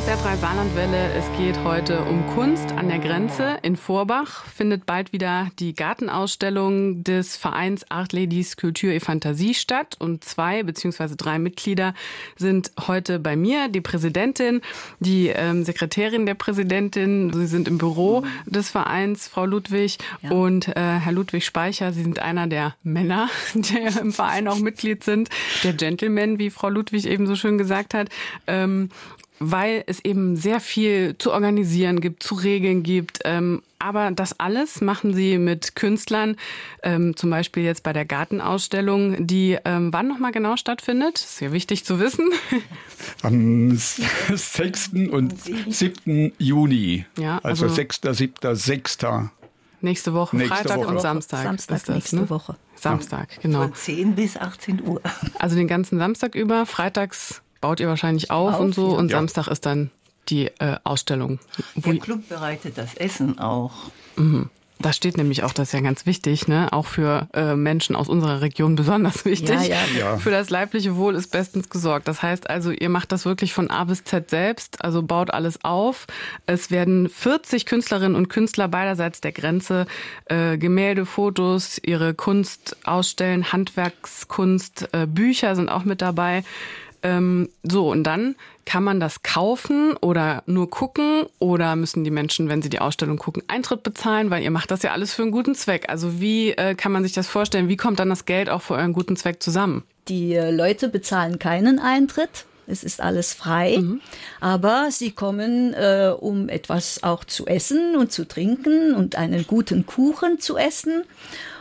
SR3 Saarlandwelle. Es geht heute um Kunst an der Grenze. In Vorbach findet bald wieder die Gartenausstellung des Vereins Art Ladies Culture et Fantasie statt. Und 2 bzw. 3 Mitglieder sind heute bei mir. Die Präsidentin, die Sekretärin der Präsidentin. Sie sind im Büro des Vereins, Frau Ludwig, und Herr Ludwig Speicher. Sie sind einer der Männer, die im Verein auch Mitglied sind. Der Gentleman, wie Frau Ludwig eben so schön gesagt hat. Weil es eben sehr viel zu organisieren gibt, zu regeln gibt. Aber das alles machen Sie mit Künstlern, zum Beispiel jetzt bei der Gartenausstellung, die wann nochmal genau stattfindet? Das ist ja wichtig zu wissen. Am 6. und 7. Juni, ja, also 6., 7., 6. Nächste Woche, Freitag und Samstag. Samstag ist das, nächste Woche. Samstag, genau. Von 10 bis 18 Uhr. Also den ganzen Samstag über, freitags baut ihr wahrscheinlich auf und so, und Samstag ist dann die Ausstellung. Der Club bereitet das Essen auch. Mhm. Da steht nämlich auch, das ist ja ganz wichtig, ne? Auch für Menschen aus unserer Region besonders wichtig. Ja. Für das leibliche Wohl ist bestens gesorgt. Das heißt also, ihr macht das wirklich von A bis Z selbst, also baut alles auf. Es werden 40 Künstlerinnen und Künstler beiderseits der Grenze Gemälde, Fotos, ihre Kunst ausstellen, Handwerkskunst, Bücher sind auch mit dabei. So, und dann kann man das kaufen oder nur gucken, oder müssen die Menschen, wenn sie die Ausstellung gucken, Eintritt bezahlen, weil ihr macht das ja alles für einen guten Zweck. Also wie kann man sich das vorstellen? Wie kommt dann das Geld auch für euren guten Zweck zusammen? Die Leute bezahlen keinen Eintritt. Es ist alles frei, aber sie kommen, um etwas auch zu essen und zu trinken und einen guten Kuchen zu essen.